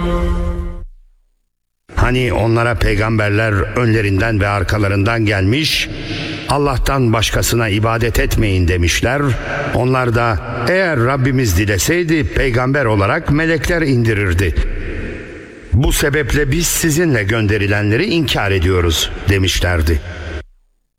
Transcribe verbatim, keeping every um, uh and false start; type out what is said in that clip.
Hani onlara peygamberler önlerinden ve arkalarından gelmiş, Allah'tan başkasına ibadet etmeyin demişler. Onlar da eğer Rabbimiz dileseydi peygamber olarak melekler indirirdi. Bu sebeple biz sizinle gönderilenleri inkar ediyoruz demişlerdi.